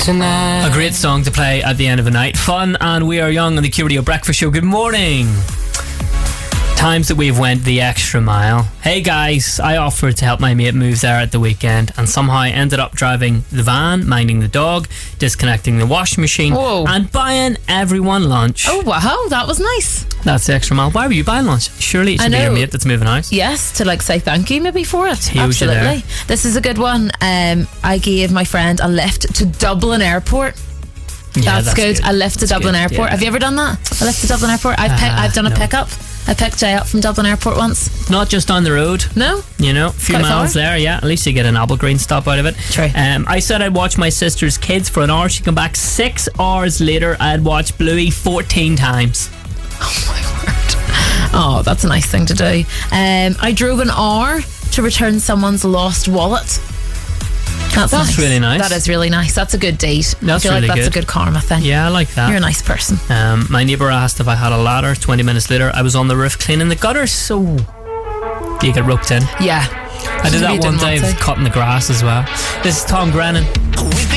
tonight. A great song to play at the end of a night. Fun and We Are Young on the Q Radio Breakfast Show. Good morning. Times that we've went the extra mile. Hey guys, I offered to help my mate move there at the weekend and somehow I ended up driving the van, minding the dog, disconnecting the washing machine, and buying everyone lunch. Oh wow, that was nice. That's the extra mile. Why were you buying lunch? Surely it should be your mate that's moving house. Yes, to like say thank you maybe for it. Huge. Absolutely. This is a good one. I gave my friend a lift to Dublin Airport. Yeah, that's good. A lift to Dublin Airport. Yeah. Have you ever done that? A lift to Dublin Airport? I've done a pickup. I picked Jay up from Dublin Airport once. Not just down the road. No. You know, a few miles there, yeah. At least you get an apple green stop out of it. True. I said I'd watch my sister's kids for an hour. She came back 6 hours later. I'd watched Bluey 14 times. Oh my word. Oh, that's a nice thing to do. I drove an hour to return someone's lost wallet. That's nice. Really nice. That is really nice. That's a good deed. That's I feel really like that's good. a good karma thing. Yeah, I like that. You're a nice person. My neighbour asked if I had a ladder. 20 minutes later, I was on the roof cleaning the gutters. So you get roped in. Yeah. I did that one day, cutting the grass as well. This is Tom Grennan.